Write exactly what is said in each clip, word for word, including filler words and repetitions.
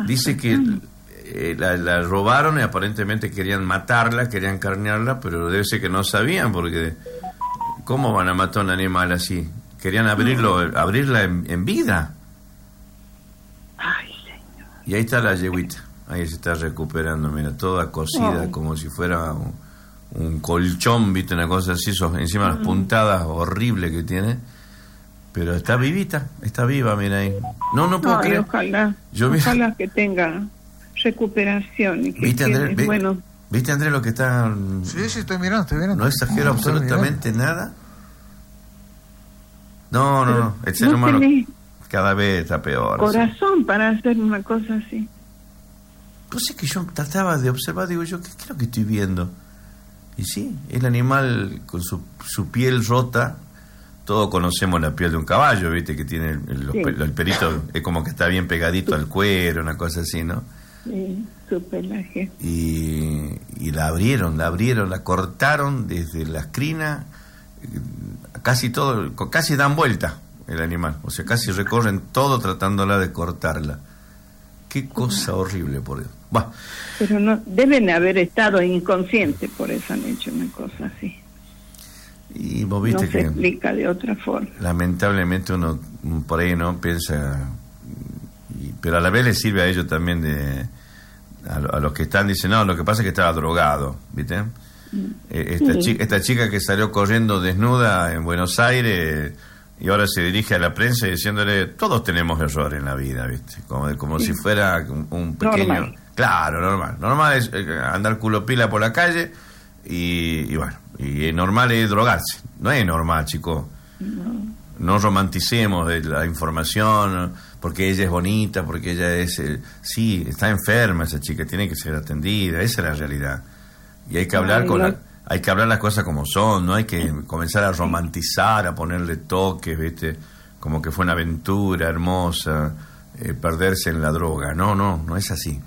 Dice que eh, la, la robaron y aparentemente querían matarla, querían carnearla, pero debe ser que no sabían, porque ¿cómo van a matar a un animal así? Querían abrirlo, abrirla en, en vida. Ay, señor. Y ahí está la yeguita, ahí se está recuperando, mira, toda cosida, oh. como si fuera un, un colchón, viste, una cosa así, so, encima mm. las puntadas horribles que tiene. Pero está vivita, está viva, mira ahí. No, no puedo Ay, creer. Ojalá, Yo vi... ojalá que tenga recuperación. Y que ¿Viste, Andrés? quede, bueno. ¿Viste, Andrés, lo que está...? Sí, sí, estoy mirando, estoy mirando. No exagero no, absolutamente nada. No, no, no. El ser no humano tenés cada vez está peor. corazón, ¿sí?, para hacer una cosa así. Pues es que yo trataba de observar, digo yo, ¿qué, qué es lo que estoy viendo? Y sí, el animal con su, su piel rota. Todos conocemos la piel de un caballo, viste, que tiene el, el, sí. el pelito, es como que está bien pegadito al cuero, una cosa así, ¿no? Sí, su pelaje. Y, y la abrieron, la abrieron, la cortaron desde la crina, casi todo, casi dan vuelta el animal, o sea, casi recorren todo tratándola de cortarla. Qué cosa horrible, por Dios. Bah. Pero no, deben haber estado inconscientes, por eso han hecho una cosa así. Y vos viste no se que explica de otra forma. Lamentablemente uno por ahí no piensa, y, pero a la vez le sirve a ellos también de a, a los que están, dicen, no, lo que pasa es que estaba drogado, ¿viste? Mm. Eh, esta, sí. chica, esta chica que salió corriendo desnuda en Buenos Aires y ahora se dirige a la prensa diciéndole, todos tenemos errores en la vida, ¿viste? Como, como sí. si fuera un, un pequeño... Normal. Claro, normal. Normal es eh, andar culo pila por la calle y, y bueno, y es normal es drogarse. No es normal, chico. No, no romanticemos de la información porque ella es bonita, porque ella es... Eh, sí, está enferma esa chica, tiene que ser atendida, esa es la realidad. Y hay que hablar Ay, con no. la, hay que hablar las cosas como son, no hay que comenzar a romantizar, a ponerle toques, ¿viste? Como que fue una aventura hermosa, eh, perderse en la droga. No, no, no es así.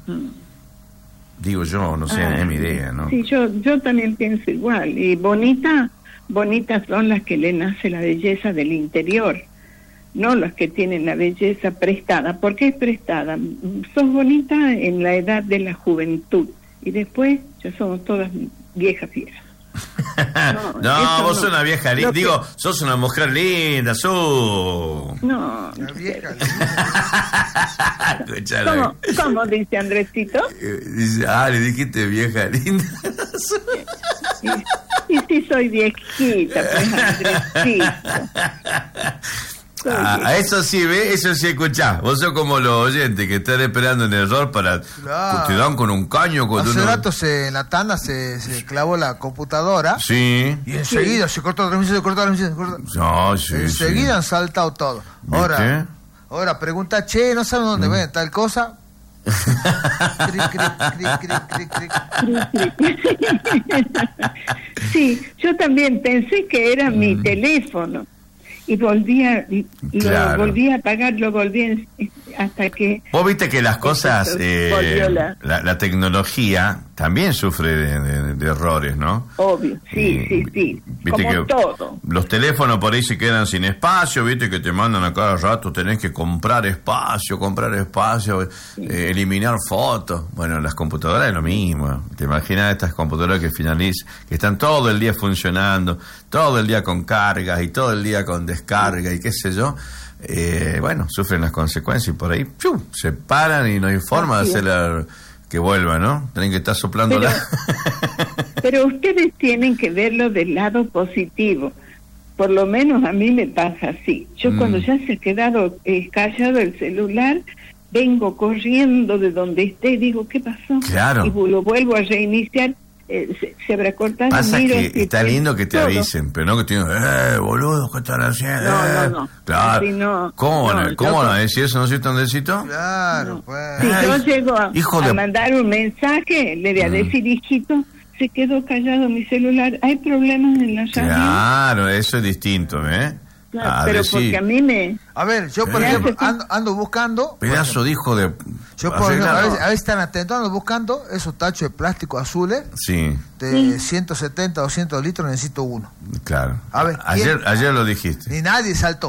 Digo yo, no sé, ah, es mi idea, ¿no? Sí, yo yo también pienso igual. Y bonita, bonitas son las que le nace la belleza del interior, no las que tienen la belleza prestada. ¿Por qué es prestada? Sos bonita en la edad de la juventud y después ya somos todas viejas fieras. No, no vos no. sos una vieja linda. Digo, que... sos una mujer linda, sos. No, una vieja linda. ¿Cómo, ¿Cómo dice Andresito? Dice, ah, le dijiste vieja linda. Y, y sí soy viejita, pues, Andresito. Ah, a eso sí, ve, eso sí escuchá. Vos sos como los oyentes que están esperando en el error para... Claro. Te dan con un caño. Con Hace uno... rato se, en la tanda se, se clavó la computadora. Sí. Y enseguida sí. se cortó la transmisión, se cortó la transmisión, se cortó. No, sí, enseguida sí. han saltado todo. Ahora, ahora pregunta, che, ¿no saben dónde mm. ven tal cosa? Sí, yo también pensé que era mm. mi teléfono. Y volvía y, y claro. lo volví a apagar, lo volví hasta que... Vos viste que las cosas, eh, la... La, la tecnología también sufre de, de, de errores, ¿no? Obvio, sí, y, sí, sí, viste como que todo. Los teléfonos por ahí se quedan sin espacio, viste que te mandan a cada rato, tenés que comprar espacio, comprar espacio, sí. eh, eliminar fotos. Bueno, las computadoras es lo mismo. Te imaginas estas computadoras que finalizan, que están todo el día funcionando, todo el día con cargas y todo el día con descarga y qué sé yo. Eh, bueno, sufren las consecuencias y por ahí ¡piu! Se paran y no hay forma Así de hacerla que vuelva, ¿no? Tienen que estar soplándola. Pero, pero ustedes tienen que verlo del lado positivo. Por lo menos a mí me pasa así. Yo mm. cuando ya se ha quedado eh, callado el celular, vengo corriendo de donde esté y digo, ¿qué pasó? Claro. Y lo vuelvo a reiniciar. Eh, se, se habrá cortado. Pasa miro, que está lindo que te todo. avisen, pero no que te digan, eh, boludo, ¿qué están haciendo? No, no, no. Claro. No, ¿Cómo no, van a, ¿cómo van a decir eso, no es Andresito? Claro, no. pues. Si Ay, yo llego a, hijo a de... mandar un mensaje, le voy a decir, mm. hijito, se quedó callado mi celular, hay problemas en la radio. Claro, eso es distinto, ¿eh? Claro, a pero decir. Porque a mí me... A ver, yo por ejemplo ando, ando buscando... Pedazo de hijo de... Yo por ejemplo, a veces, a veces están atentos, ando buscando esos tachos de plástico azules. Sí. De sí. ciento setenta, doscientos litros, necesito uno. Claro. A ver, ayer, ayer lo dijiste. Ni nadie saltó.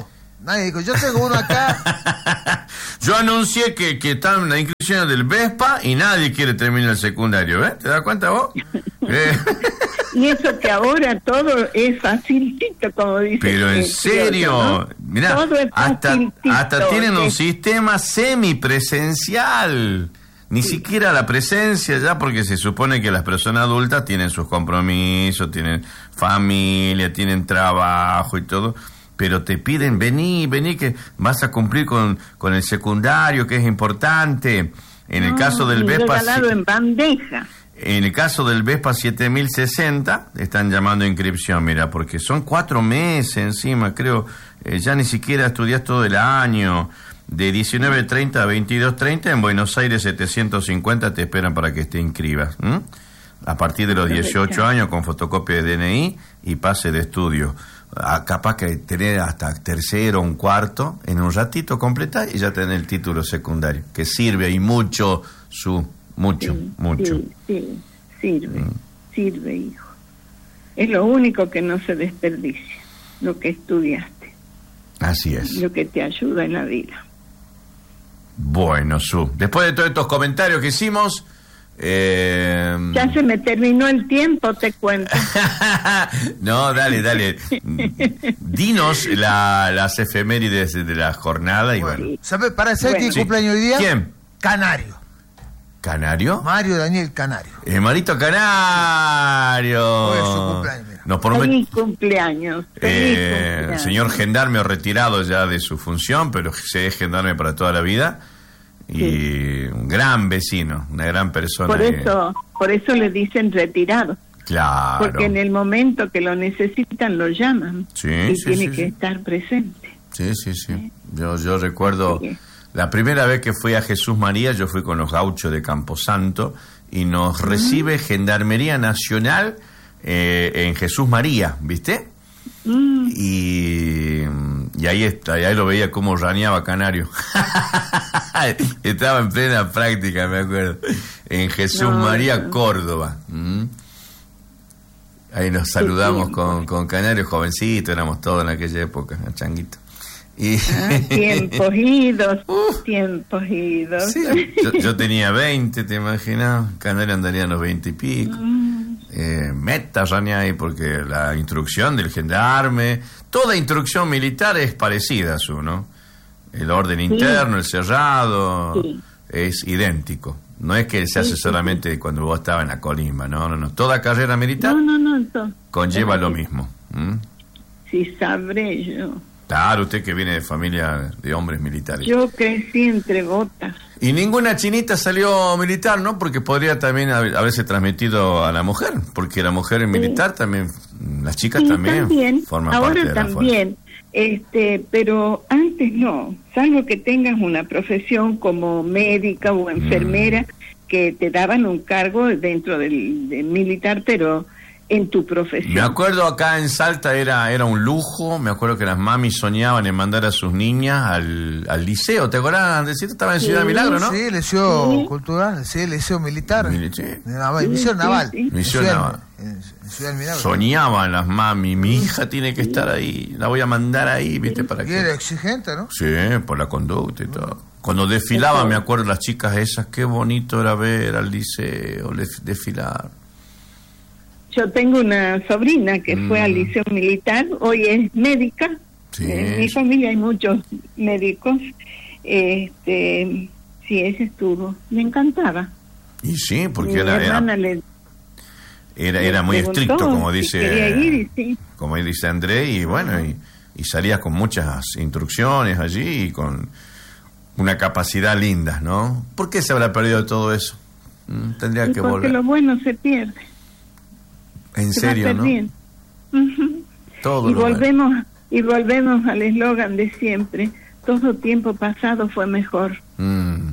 Nadie dijo, yo tengo uno acá. Yo anuncié que, que están las inscripciones del Vespa y nadie quiere terminar el secundario, ¿ves? ¿Te das cuenta vos? eh. Y eso que ahora todo es facilito, como dice. Pero en serio, ¿no? Mirá, hasta, hasta tienen un sistema semipresencial. Ni sí. siquiera la presencia ya, porque se supone que las personas adultas tienen sus compromisos, tienen familia, tienen trabajo y todo, pero te piden, vení, vení que vas a cumplir con, con el secundario, que es importante. En el no, caso del Vespa... regalado en bandeja. En el caso del Vespa siete mil sesenta, están llamando a inscripción, mira, porque son cuatro meses encima, creo, eh, ya ni siquiera estudias todo el año. De diecinueve treinta a veintidós treinta, en Buenos Aires setecientos cincuenta te esperan para que te inscribas. ¿m? A partir de los dieciocho años, con fotocopia de D N I y pase de estudio. Ah, capaz que tener hasta tercero, un cuarto, en un ratito completar y ya tener el título secundario, que sirve y mucho, su mucho, sí, mucho. Sí, sí, sirve, mm. sirve, hijo. Es lo único que no se desperdicia, lo que estudiaste. Así es. Lo que te ayuda en la vida. Bueno, Su, después de todos estos comentarios que hicimos... Eh... Ya se me terminó el tiempo, te cuento. No, dale, dale. Dinos la, las efemérides de la jornada y bueno. bueno. ¿Sabe para ser bueno. que cumpleaños hoy día? ¿Quién? Canario. ¿Canario? Mario Daniel Canario. El Marito Canario. Hoy es su cumpleaños, mira. Nos promet... Feliz cumpleaños. Feliz eh, cumpleaños. Señor gendarme retirado ya de su función, pero se es gendarme para toda la vida. Y sí. Un gran vecino, una gran persona. Por eso, que... por eso le dicen retirado. Claro. Porque en el momento que lo necesitan lo llaman. Sí, y sí, tiene sí, que sí. estar presente. Sí, sí, sí. ¿Sí? Yo, yo recuerdo sí. la primera vez que fui a Jesús María, yo fui con los gauchos de Camposanto y nos uh-huh. recibe Gendarmería Nacional eh, en Jesús María, ¿viste? Mm. Y, y ahí, está, ahí lo veía como raneaba Canario. Estaba en plena práctica, me acuerdo. En Jesús no, María, no. Córdoba. ¿Mm? Ahí nos saludamos con, con Canario, jovencito, éramos todos en aquella época, changuito. Y ah, tiempos idos, uh, tiempos idos. Sí, yo, yo tenía veinte, te imaginas. Canario andaría en los veinte y pico. Mm. Eh, meta ranear ahí porque la instrucción del gendarme, toda instrucción militar es parecida a su, ¿no? El orden sí. interno, el cerrado, sí. es idéntico. No es que se hace sí, solamente sí. cuando vos estabas en la colimba, no, no, no. Toda carrera militar no, no, no, no. conlleva sí. lo mismo. ¿Mm? Sí, sabré yo. Claro, usted que viene de familia de hombres militares. Yo crecí entre botas. Y ninguna chinita salió militar, ¿no? Porque podría también haberse transmitido a la mujer, porque la mujer es militar sí. también, las chicas sí, también, también forman ahora parte de la también, este, pero antes no, salvo que tengas una profesión como médica o enfermera, mm. que te daban un cargo dentro del, del militar, pero en tu profesión. Me acuerdo acá en Salta era era un lujo, me acuerdo que las mamis soñaban en mandar a sus niñas al, al liceo, ¿te acordás? Andresito estaba en sí, Ciudad Milagro, ¿no? Sí, liceo sí. cultural, sí, liceo militar. Mil, sí. Naval, misión naval. Sí, sí. Misión naval. En, en Ciudad Milagro. Soñaban las mamis, mi hija tiene que estar ahí, la voy a mandar ahí, ¿viste? Sí. Para y que... era exigente, ¿no? Sí, por la conducta y todo. Cuando desfilaban, me acuerdo, las chicas esas, qué bonito era ver al liceo desfilar. Yo tengo una sobrina que mm. fue al liceo militar, hoy es médica. Sí. En mi familia hay muchos médicos. Este, sí, ella estuvo. Me encantaba. Y sí, porque mi era era, le, era, era muy estricto, como dice si ir, sí. como dice André, y bueno, y, y salías con muchas instrucciones allí y con una capacidad linda, ¿no? ¿Por qué se habrá perdido todo eso? Mm, tendría y que porque volver. Porque lo bueno se pierde. En se serio, ¿no? Uh-huh. Todo y lo volvemos bueno. y volvemos al eslogan de siempre, todo tiempo pasado fue mejor. Mm.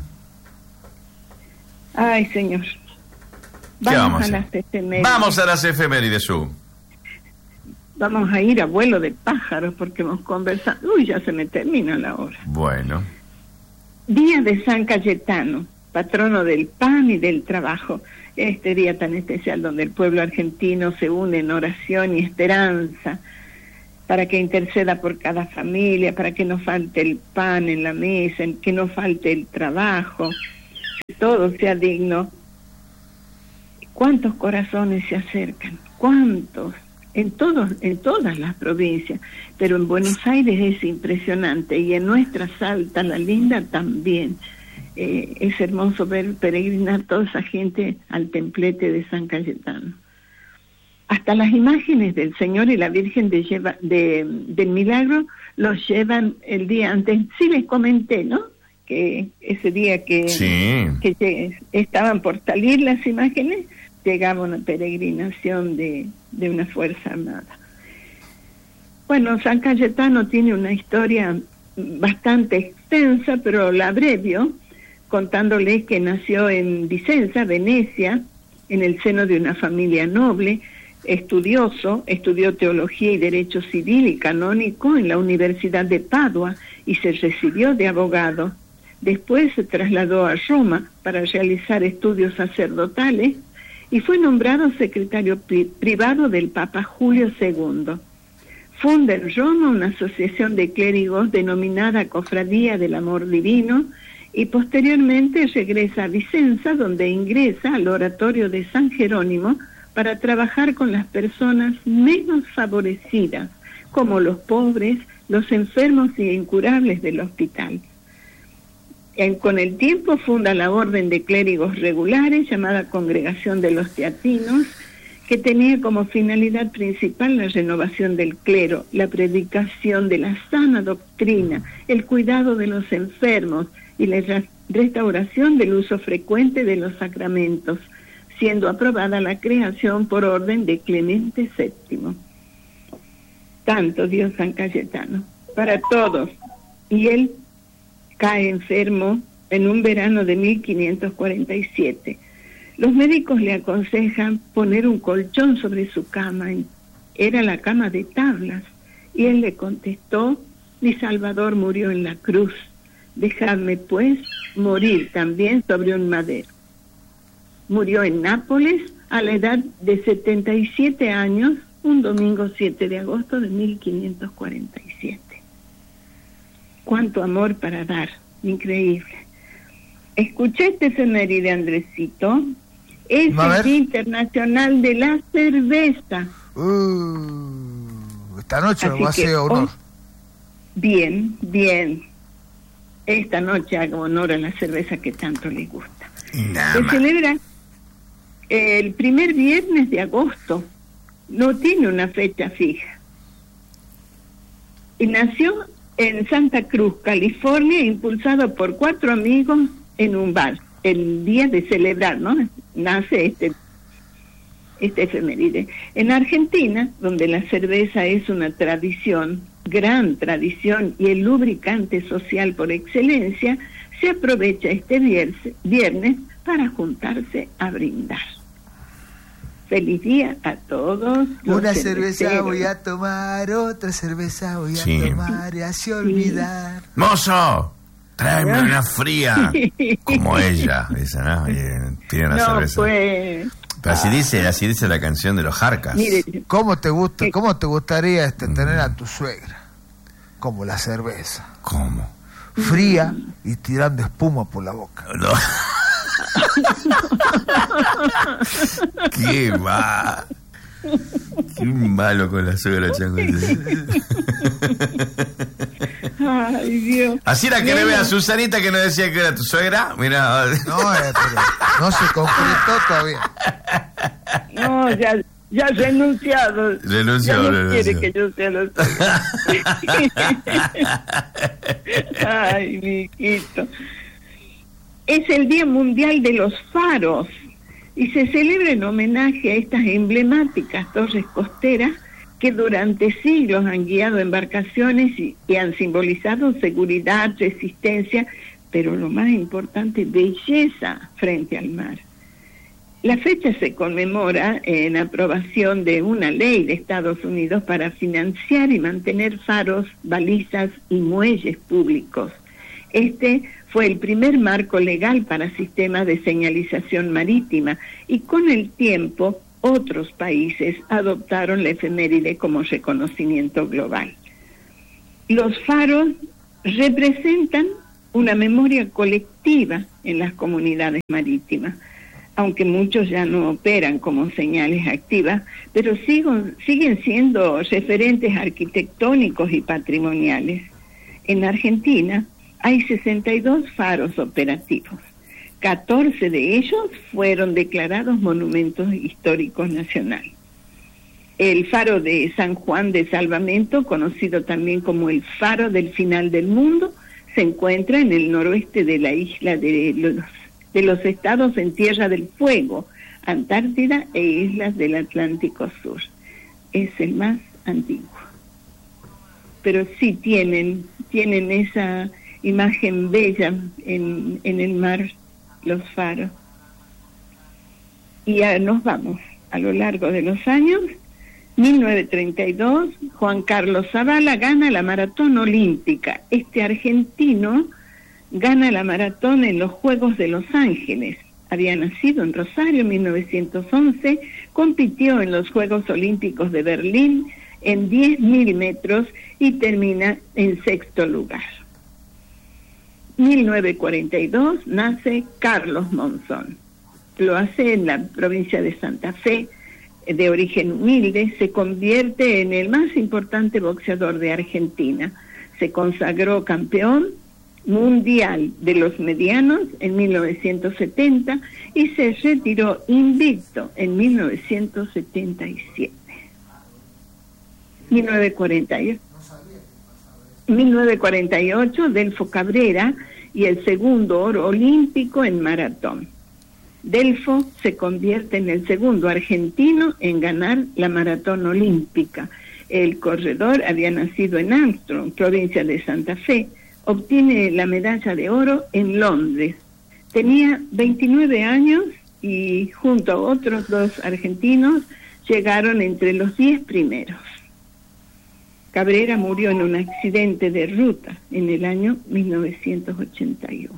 Ay, señor. Vamos, vamos a, a las efemérides. Vamos a las efemérides, Su. Vamos a ir a vuelo de pájaros porque hemos conversado. Uy, ya se me termina la hora. Bueno. Día de San Cayetano, patrono del pan y del trabajo. Este día tan especial donde el pueblo argentino se une en oración y esperanza para que interceda por cada familia, para que no falte el pan en la mesa, que no falte el trabajo, que todo sea digno. ¿Cuántos corazones se acercan? ¿Cuántos? En todos, en todas las provincias, pero en Buenos Aires es impresionante, y en nuestra Salta, la linda, también. Eh, es hermoso ver peregrinar toda esa gente al templete de San Cayetano. Hasta las imágenes del Señor y la Virgen de lleva, de, del Milagro los llevan el día antes. Sí les comenté, ¿no? Que ese día que, sí. que estaban por salir las imágenes, llegaba una peregrinación de, de una fuerza armada. Bueno, San Cayetano tiene una historia bastante extensa, pero la abrevio, contándoles que nació en Vicenza, Venecia, en el seno de una familia noble, estudioso, estudió teología y derecho civil y canónico en la Universidad de Padua y se recibió de abogado. Después se trasladó a Roma para realizar estudios sacerdotales y fue nombrado secretario pri- privado del Papa Julio segundo. Funda en Roma una asociación de clérigos denominada Cofradía del Amor Divino y posteriormente regresa a Vicenza, donde ingresa al oratorio de San Jerónimo para trabajar con las personas menos favorecidas, como los pobres, los enfermos y incurables del hospital. En, con el tiempo funda la orden de clérigos regulares llamada Congregación de los Teatinos, que tenía como finalidad principal la renovación del clero, la predicación de la sana doctrina, el cuidado de los enfermos y la restauración del uso frecuente de los sacramentos, siendo aprobada la creación por orden de Clemente séptimo. Tanto dio San Cayetano para todos, y él cae enfermo en un verano de mil quinientos cuarenta y siete. Los médicos le aconsejan poner un colchón sobre su cama. Era la cama de tablas, y él le contestó: mi Salvador murió en la cruz, dejadme pues morir también sobre un madero. Murió en Nápoles a la edad de setenta y siete años, un domingo siete de agosto de mil quinientos cuarenta y siete. Cuánto amor para dar, increíble. Escuché este efeméride, Andresito. Es el Día Internacional de la Cerveza. Uh, esta noche Así me va a hacer honor. Hoy, bien, bien. Esta noche hago honor a la cerveza que tanto le gusta. Nada Se más. celebra el primer viernes de agosto. No tiene una fecha fija. Y nació en Santa Cruz, California, impulsado por cuatro amigos en un bar. El día de celebrar, ¿no? Nace este, este efeméride. En Argentina, donde la cerveza es una tradición, gran tradición y el lubricante social por excelencia, se aprovecha este viernes para juntarse a brindar. Feliz día a todos. Una cerveza voy a tomar, otra cerveza voy a sí. tomar y así olvidar. ¡Mozo! Tráeme ¿no? una fría, como ella, esa, ¿no? Tiene una no, cerveza. Pues, Pero así dice, así dice la canción de los Jarcas. Mire, ¿cómo te gusta, cómo te gustaría este, tener a tu suegra? Como la cerveza. ¿Cómo? Fría y tirando espuma por la boca. No. Qué va. Qué malo con la suegra, Chango. Ay, Dios. Así era que le ve a Susanita que no decía que era tu suegra. Mira. No, eh, pero no se concretó todavía. No, ya, ya renunciado. Renunció, ya no renunció. quiere que yo sea la suegra. Ay, mi hijito. Es el Día Mundial de los Faros y se celebra en homenaje a estas emblemáticas torres costeras que durante siglos han guiado embarcaciones y, y han simbolizado seguridad, resistencia, pero lo más importante, belleza frente al mar. La fecha se conmemora en aprobación de una ley de Estados Unidos para financiar y mantener faros, balizas y muelles públicos. Este fue el primer marco legal para sistemas de señalización marítima y con el tiempo otros países adoptaron la efeméride como reconocimiento global. Los faros representan una memoria colectiva en las comunidades marítimas, aunque muchos ya no operan como señales activas, pero siguen, siguen siendo referentes arquitectónicos y patrimoniales. En Argentina hay sesenta y dos faros operativos. catorce de ellos fueron declarados monumentos históricos nacionales. El faro de San Juan de Salvamento, conocido también como el faro del final del mundo, se encuentra en el noroeste de la isla de los, de los estados en Tierra del Fuego, Antártida e islas del Atlántico Sur. Es el más antiguo. Pero sí tienen, tienen esa imagen bella en, en el mar, los faros. Y ya nos vamos a lo largo de los años. mil novecientos treinta y dos, Juan Carlos Zavala gana la maratón olímpica. Este argentino gana la maratón en los Juegos de Los Ángeles. Había nacido en Rosario en mil novecientos once, compitió en los Juegos Olímpicos de Berlín en diez mil metros y termina en sexto lugar. mil novecientos cuarenta y dos nace Carlos Monzón. Lo hace en la provincia de Santa Fe, de origen humilde, se convierte en el más importante boxeador de Argentina. Se consagró campeón mundial de los medianos en mil novecientos setenta y se retiró invicto en mil novecientos setenta y siete. mil novecientos cuarenta y ocho. mil novecientos cuarenta y ocho, Delfo Cabrera y el segundo oro olímpico en maratón. Delfo se convierte en el segundo argentino en ganar la maratón olímpica. El corredor había nacido en Armstrong, provincia de Santa Fe. Obtiene la medalla de oro en Londres. Tenía veintinueve años y junto a otros dos argentinos llegaron entre los diez primeros. Cabrera murió en un accidente de ruta en el año mil novecientos ochenta y uno.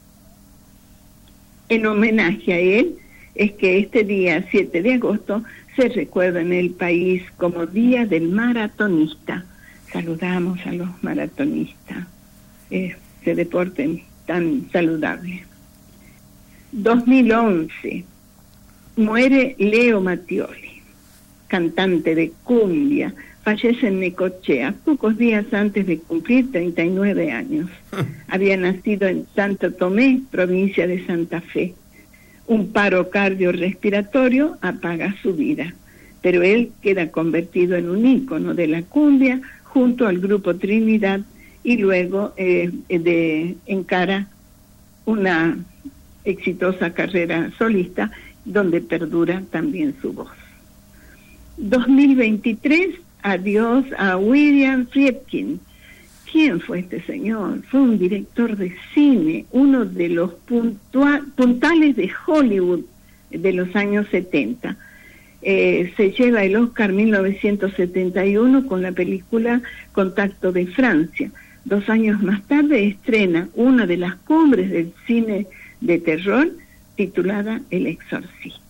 En homenaje a él es que este día siete de agosto se recuerda en el país como Día del Maratonista. Saludamos a los maratonistas, ese deporte tan saludable. dos mil once, muere Leo Mattioli, cantante de cumbia. Fallece en Necochea, pocos días antes de cumplir treinta y nueve años. Había nacido en Santo Tomé, provincia de Santa Fe. Un paro cardiorrespiratorio apaga su vida, pero él queda convertido en un ícono de la cumbia junto al grupo Trinidad y luego eh, de encara una exitosa carrera solista donde perdura también su voz. dos mil veintitrés, adiós a William Friedkin. ¿Quién fue este señor? Fue un director de cine, uno de los puntua- puntales de Hollywood de los años setenta. Eh, se lleva el Oscar mil novecientos setenta y uno con la película Contacto de Francia. Dos años más tarde estrena una de las cumbres del cine de terror titulada El Exorcista.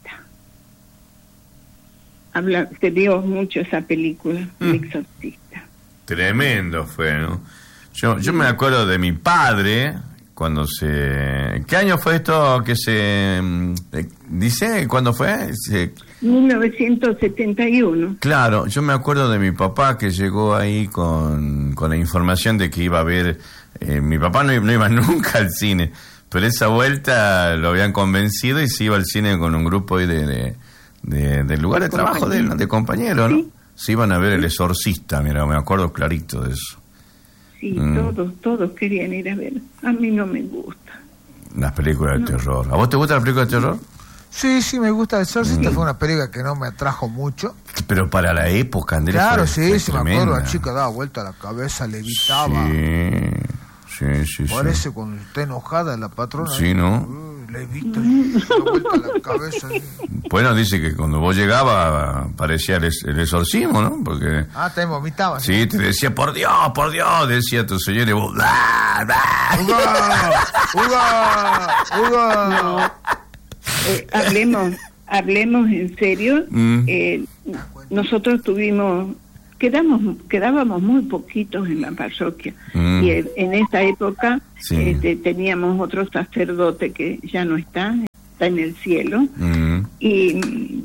Habla, se vio mucho esa película, mm. El Exorcista. Tremendo fue, ¿no? Yo, yo me acuerdo de mi padre cuando se... ¿Qué año fue esto que se... Eh, dice? ¿Cuándo fue? Se... mil novecientos setenta y uno. Claro, yo me acuerdo de mi papá que llegó ahí con, con la información de que iba a ver... Eh, mi papá no, no iba nunca al cine, pero esa vuelta lo habían convencido y se iba al cine con un grupo ahí de... de De, del lugar de, de trabajo de, de compañero, ¿no? ¿Sí? Se iban a ver El Exorcista, mira, me acuerdo clarito de eso. Sí, mm. todos, todos querían ir a ver. A mí no me gusta. Las películas no. de terror. ¿A vos te gusta la película de terror? Sí, sí, me gusta El Exorcista, mm. fue una película que no me atrajo mucho. Pero para la época, Andrés. Claro, fue, sí, fue sí, me acuerdo, la chica daba vuelta a la cabeza, levitaba. Sí, sí, sí. Parece sí. cuando está enojada la patrona. Sí, ¿no? Uh, levita y da vuelta a la cabeza. Bueno, dice que cuando vos llegabas parecía el, el exorcismo, ¿no? Porque... Ah, te vomitabas. Sí, te decía, por Dios, por Dios, decía tu señor y vos... ¡Blah, blah! ¡Uga! ¡Uga! ¡Uga! No. Eh, hablemos, hablemos en serio. Mm. Eh, nosotros tuvimos, quedamos, quedábamos muy poquitos en la parroquia. Mm. Y en esa época sí. este, teníamos otro sacerdote que ya no está, está en el cielo. Mm. Y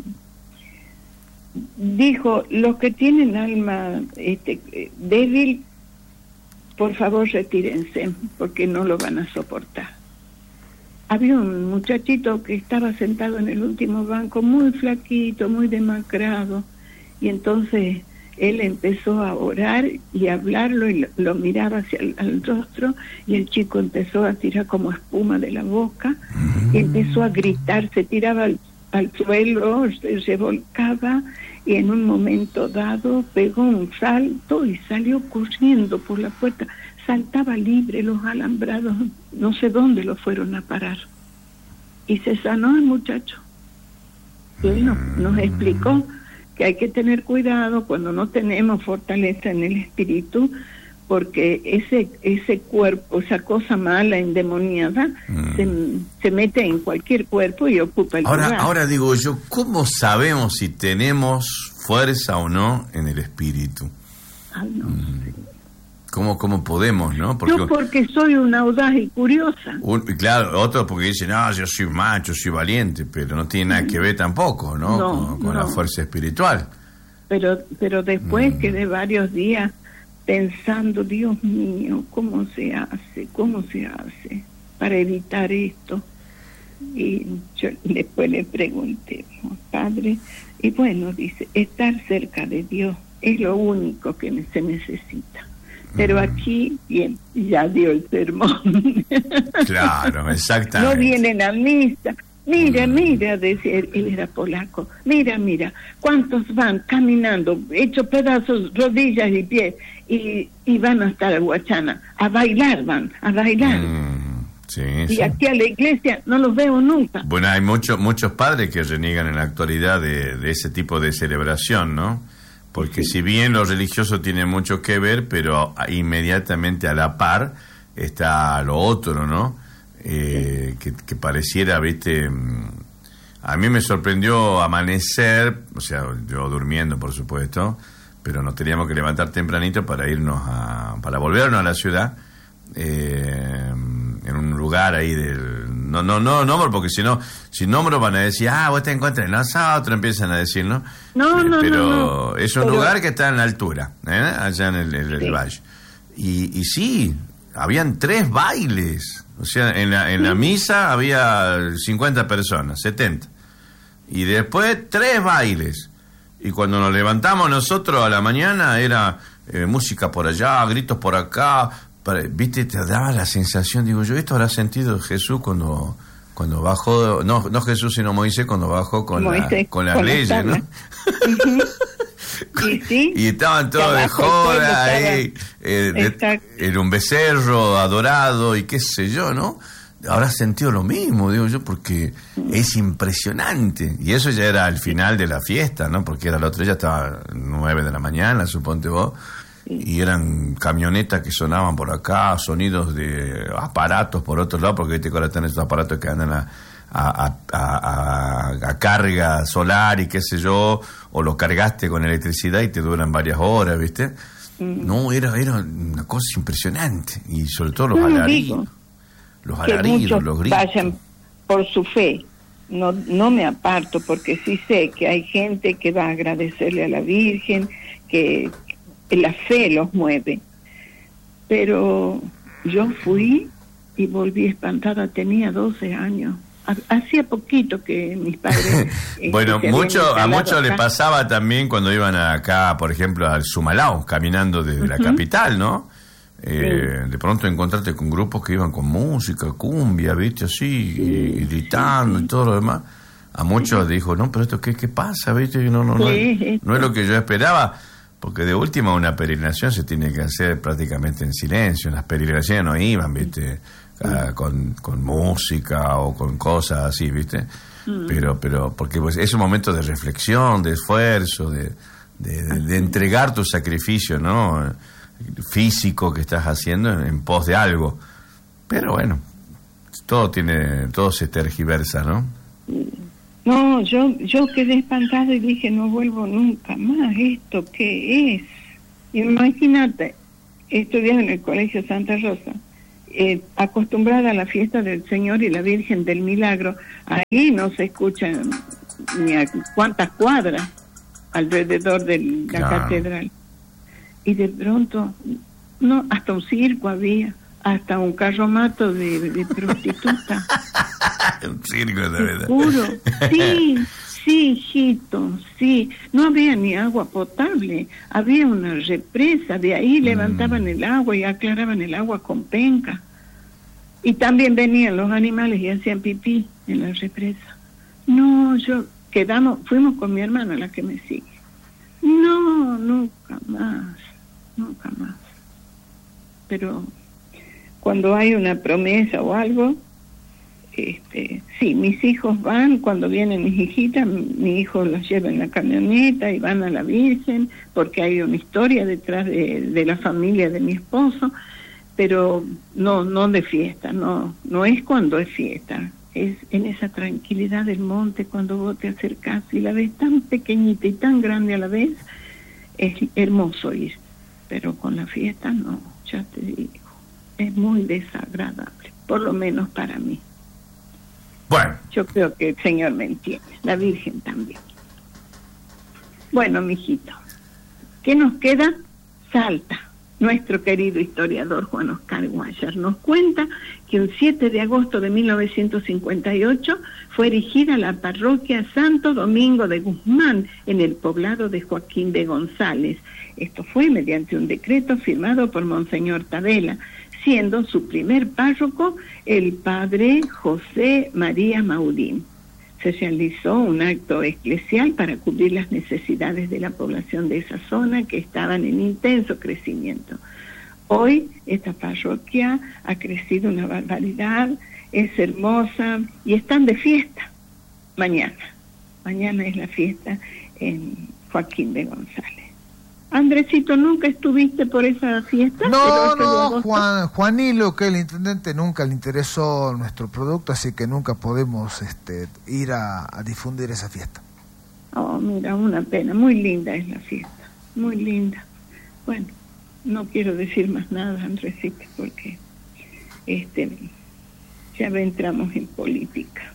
dijo, los que tienen alma este, débil, por favor retírense, porque no lo van a soportar. Había un muchachito que estaba sentado en el último banco, muy flaquito, muy demacrado, y entonces él empezó a orar y a hablarlo, y lo, lo miraba hacia el al rostro, y el chico empezó a tirar como espuma de la boca, y empezó a gritar, se tiraba al, al suelo, se revolcaba, y en un momento dado pegó un salto y salió corriendo por la puerta. Saltaba libre, los alambrados, no sé dónde lo fueron a parar. Y se sanó el muchacho. Y él nos, nos explicó que hay que tener cuidado cuando no tenemos fortaleza en el espíritu, porque ese ese cuerpo, esa cosa mala, endemoniada, mm. se, se mete en cualquier cuerpo y ocupa el ahora, lugar. Ahora digo yo, ¿cómo sabemos si tenemos fuerza o no en el espíritu? Ay, no mm. sé. ¿Cómo, ¿Cómo podemos, no? Porque, yo porque soy una audaz y curiosa. Un, claro, otros porque dicen, no, yo soy macho, soy valiente, pero no tiene nada que ver tampoco, ¿no? no con con no. la fuerza espiritual. Pero, pero después mm. quedé varios días pensando, Dios mío, ¿cómo se hace? ¿Cómo se hace para evitar esto? Y yo después le pregunté, Padre, y bueno, dice, estar cerca de Dios es lo único que se necesita. Pero aquí, bien, ya dio el sermón. Claro, exactamente. No vienen a misa. Mira, mira, decía él, él era polaco. Mira, mira, ¿cuántos van caminando, hechos pedazos, rodillas y pies, y, y van hasta la Guachana? A bailar van, a bailar. Mm, sí, y sí. Aquí a la iglesia no los veo nunca. Bueno, hay muchos muchos padres que reniegan en la actualidad de, de ese tipo de celebración, ¿no? Porque sí. Si bien lo religioso tiene mucho que ver, pero inmediatamente a la par está lo otro, ¿no? Eh, sí. que, que pareciera, viste, a mí me sorprendió amanecer, o sea, yo durmiendo, por supuesto, pero nos teníamos que levantar tempranito para irnos a, para volvernos a la ciudad, eh, en un lugar ahí del, no, no, no, nombro, porque si no, si nombro van a decir, ah, vos te encuentras en nosotros, empiezan a decir, ¿no? No, eh, no, pero no, no. es un pero... lugar que está en la altura, ¿eh? Allá en el, el, sí. el valle. Y, y sí, habían tres bailes, o sea, en la, en ¿Sí? la misa había cincuenta personas, setenta. Y después tres bailes. Y cuando nos levantamos nosotros a la mañana era eh, música por allá, gritos por acá. Para, viste, te daba la sensación, digo yo, esto habrá sentido Jesús cuando cuando bajó, no no Jesús sino Moisés cuando bajó con Moisés, la, con las con leyes, ¿no? Uh-huh. y, sí, y estaban todos de joda ahí, eh, de, era un becerro adorado y qué sé yo, ¿no? Habrá sentido lo mismo, digo yo, porque uh-huh. es impresionante. Y eso ya era al final de la fiesta, ¿no? Porque era el otro día, estaba nueve de la mañana, suponte vos. Y eran camionetas que sonaban por acá, sonidos de aparatos por otro lado, porque viste que ahora están esos aparatos que andan a, a, a, a, a carga solar y qué sé yo, o los cargaste con electricidad y te duran varias horas, ¿viste? Mm. No, era, era una cosa impresionante, y sobre todo los no, alaridos, los alaridos, los gritos. Vayan por su fe, no, no me aparto, porque sí sé que hay gente que va a agradecerle a la Virgen, que la fe los mueve, pero yo fui y volví espantada, tenía doce años, hacía poquito que mis padres bueno, mucho a muchos les pasaba también cuando iban acá, por ejemplo, al Sumalao, caminando desde uh-huh. la capital, ¿no? Eh, sí. De pronto encontrarte con grupos que iban con música, cumbia, viste, así, sí, y gritando sí. y todo lo demás. A muchos sí. dijo, no, pero esto qué, qué pasa, viste, no, no, no, sí, es, no es lo que yo esperaba. Porque de última una peregrinación se tiene que hacer prácticamente en silencio. Las peregrinaciones no iban, ¿viste? Ah, con, con música o con cosas así, ¿viste? Mm. Pero, pero porque pues, es un momento de reflexión, de esfuerzo, de, de, de, de entregar tu sacrificio, ¿no? Físico que estás haciendo en, en pos de algo. Pero bueno, todo tiene, todo se tergiversa, ¿no? No, yo yo quedé espantada y dije, no vuelvo nunca más. ¿Esto qué es? Imagínate, estudié en el Colegio Santa Rosa, eh, acostumbrada a la fiesta del Señor y la Virgen del Milagro. Ahí no se escuchan ni a cuántas cuadras alrededor de la claro. catedral. Y de pronto, no, hasta un circo había, hasta un carromato de, de prostitutas. Un circo, la verdad. Juro, sí, sí, hijito, sí. No había ni agua potable, había una represa, de ahí levantaban mm. el agua y aclaraban el agua con penca. Y también venían los animales y hacían pipí en la represa. No, yo quedamos, fuimos con mi hermana, la que me sigue. No, nunca más, nunca más. Pero cuando hay una promesa o algo, este, sí, mis hijos van, cuando vienen mis hijitas, mi hijo los lleva en la camioneta y van a la Virgen, porque hay una historia detrás de, de la familia de mi esposo, pero no, no de fiesta, no, no es cuando es fiesta, es en esa tranquilidad del monte, cuando vos te acercás y la ves tan pequeñita y tan grande a la vez, es hermoso ir, pero con la fiesta no, ya te digo, es muy desagradable, por lo menos para mí. Bueno. Yo creo que el Señor me entiende, la Virgen también. Bueno, mijito, ¿qué nos queda? Salta. Nuestro querido historiador Juan Oscar Guayar nos cuenta que un siete de agosto de mil novecientos cincuenta y ocho fue erigida la parroquia Santo Domingo de Guzmán en el poblado de Joaquín de González. Esto fue mediante un decreto firmado por Monseñor Tavela, siendo su primer párroco el padre José María Maurín. Se realizó un acto eclesial para cubrir las necesidades de la población de esa zona que estaban en intenso crecimiento. Hoy esta parroquia ha crecido una barbaridad, es hermosa y están de fiesta. Mañana, mañana es la fiesta en Joaquín de González. Andresito, ¿nunca estuviste por esa fiesta? No, no, Juan, Juanilo, que el intendente, nunca le interesó nuestro producto, así que nunca podemos este, ir a, a difundir esa fiesta. Oh, mira, una pena, muy linda es la fiesta, muy linda. Bueno, no quiero decir más nada, Andresito, porque este, ya entramos en política.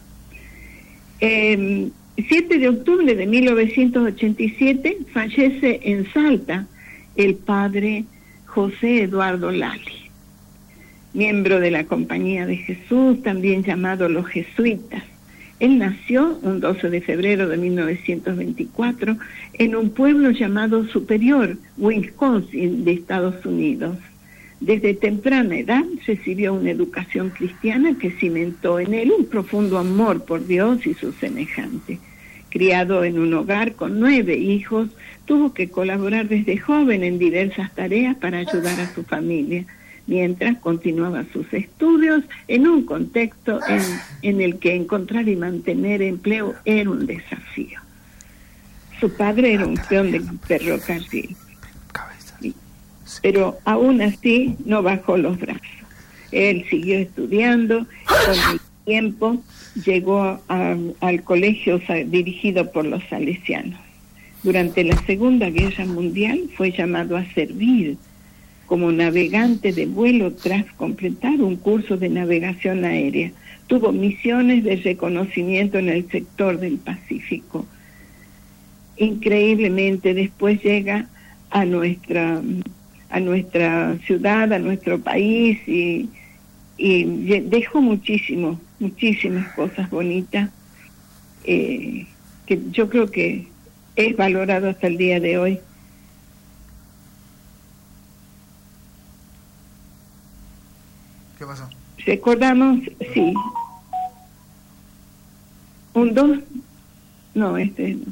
Eh, El siete de octubre de mil novecientos ochenta y siete fallece en Salta el padre José Eduardo Lali, miembro de la Compañía de Jesús, también llamado los jesuitas. Él nació un doce de febrero de mil novecientos veinticuatro en un pueblo llamado Superior, Wisconsin, de Estados Unidos. Desde temprana edad recibió una educación cristiana que cimentó en él un profundo amor por Dios y sus semejantes. Criado en un hogar con nueve hijos, tuvo que colaborar desde joven en diversas tareas para ayudar a su familia, mientras continuaba sus estudios en un contexto en, en el que encontrar y mantener empleo era un desafío. Su padre era un peón de ferrocarril, pero aún así no bajó los brazos. Él siguió estudiando, con el tiempo llegó a, al colegio dirigido por los salesianos. Durante la Segunda Guerra Mundial fue llamado a servir como navegante de vuelo tras completar un curso de navegación aérea. Tuvo misiones de reconocimiento en el sector del Pacífico. Increíblemente después llega a nuestra a nuestra ciudad, a nuestro país y, y dejó muchísimo, muchísimas cosas bonitas eh, que yo creo que es valorado hasta el día de hoy. ¿Qué pasó? Recordamos, sí, un dos, no, este no.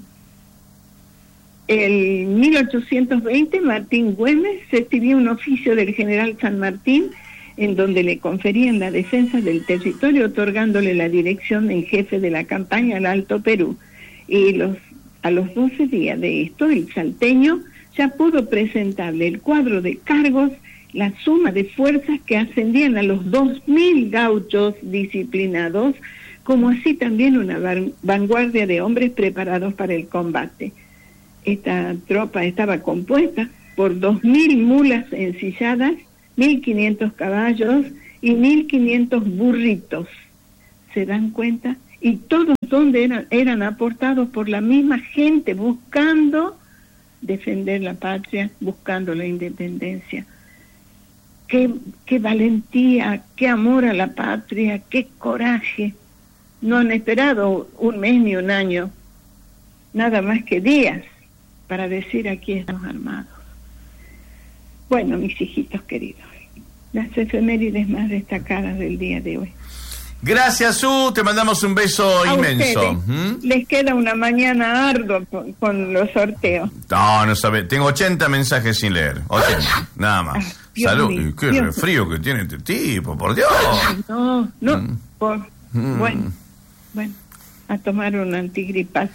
En mil ochocientos veinte, Martín Güemes recibió un oficio del general San Martín en donde le conferían la defensa del territorio, otorgándole la dirección en jefe de la campaña al Alto Perú. Y los, a los doce días de esto, el salteño ya pudo presentarle el cuadro de cargos, la suma de fuerzas que ascendían a los dos mil gauchos disciplinados como así también una van- vanguardia de hombres preparados para el combate. Esta tropa estaba compuesta por dos mil mulas ensilladas, mil quinientos caballos y mil quinientos burritos. ¿Se dan cuenta? Y todos donde eran, eran aportados por la misma gente buscando defender la patria, buscando la independencia. Qué, qué valentía, qué amor a la patria, qué coraje. No han esperado un mes ni un año, nada más que días, para decir aquí estamos armados. Bueno, mis hijitos queridos, las efemérides más destacadas del día de hoy. Gracias, Su, te mandamos un beso A inmenso. ustedes ¿Mm? les queda una mañana ardua con, con los sorteos. No, no sabe. Tengo ochenta mensajes sin leer. ochenta, nada más. Ah, Dios Salud. mío, Y qué Dios resfrío que tiene este tipo, por Dios. No, no, Mm. por, Mm. bueno, bueno, a tomar un antigripal.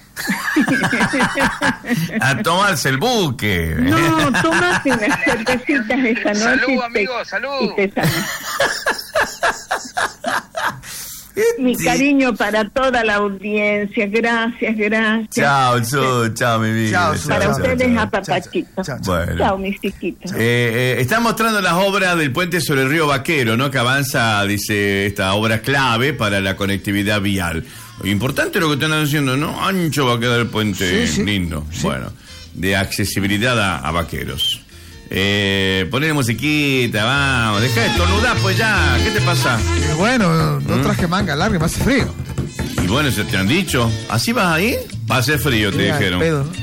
A tomarse el buque. No, tomate unas cervecitas esta noche. Salud, y te- amigo, salud. y te sanas. Mi cariño para toda la audiencia. Gracias, gracias. Chao, Su, chao, mi vida. Chao, Su, Para chao, ustedes, chao, a papachito. chao, chao, chao. Bueno. Chao, mis chiquitos. Eh, eh, están mostrando las obras del puente sobre el río Vaquero, ¿no? Que avanza, dice, esta obra clave para la conectividad vial. Importante lo que están haciendo, ¿no? Ancho va a quedar el puente, Sí, sí. lindo. Sí. Bueno, de accesibilidad a, a vaqueros. Eh, ponle musiquita, vamos, deja de estornudar, pues ya, ¿qué te pasa? Y bueno, no ¿Mm? traje manga larga, me hace frío. Y bueno, se te han dicho, ¿así vas a ir? Va a hacer frío, te Mira, el dijeron. pedo, ¿no?